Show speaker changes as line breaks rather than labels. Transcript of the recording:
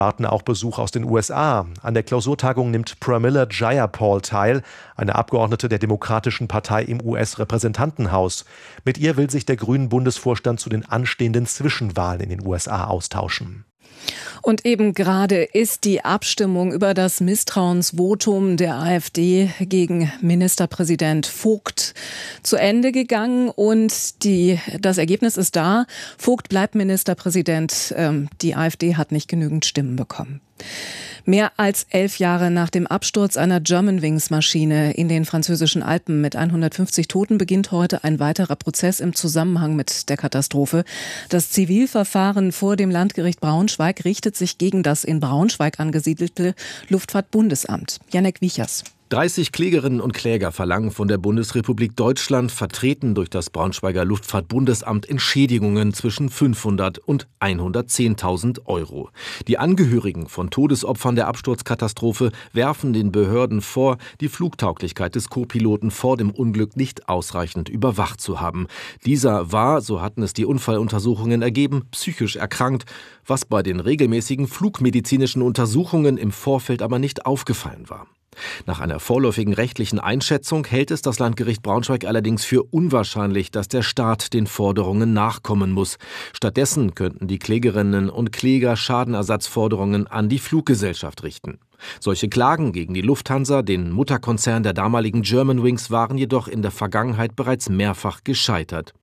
Warten auch Besuch aus den USA. An der Klausurtagung nimmt Pramila Jayapal teil, eine Abgeordnete der Demokratischen Partei im US-Repräsentantenhaus. Mit ihr will sich der grünen Bundesvorstand zu den anstehenden Zwischenwahlen in den USA austauschen.
Und eben gerade ist die Abstimmung über das Misstrauensvotum der AfD gegen Ministerpräsident Vogt zu Ende gegangen und das Ergebnis ist da. Vogt bleibt Ministerpräsident. Die AfD hat nicht genügend Stimmen bekommen. Mehr als 11 Jahre nach dem Absturz einer Germanwings-Maschine in den französischen Alpen mit 150 Toten beginnt heute ein weiterer Prozess im Zusammenhang mit der Katastrophe. Das Zivilverfahren vor dem Landgericht Braunschweig richtet sich gegen das in Braunschweig angesiedelte Luftfahrtbundesamt. Janek Wiechers.
30 Klägerinnen und Kläger verlangen von der Bundesrepublik Deutschland, vertreten durch das Braunschweiger Luftfahrtbundesamt, Entschädigungen zwischen 500 und 110.000 Euro. Die Angehörigen von Todesopfern der Absturzkatastrophe werfen den Behörden vor, die Flugtauglichkeit des Co-Piloten vor dem Unglück nicht ausreichend überwacht zu haben. Dieser war, so hatten es die Unfalluntersuchungen ergeben, psychisch erkrankt, was bei den regelmäßigen flugmedizinischen Untersuchungen im Vorfeld aber nicht aufgefallen war. Nach einer vorläufigen rechtlichen Einschätzung hält es das Landgericht Braunschweig allerdings für unwahrscheinlich, dass der Staat den Forderungen nachkommen muss. Stattdessen könnten die Klägerinnen und Kläger Schadenersatzforderungen an die Fluggesellschaft richten. Solche Klagen gegen die Lufthansa, den Mutterkonzern der damaligen Germanwings, waren jedoch in der Vergangenheit bereits mehrfach gescheitert.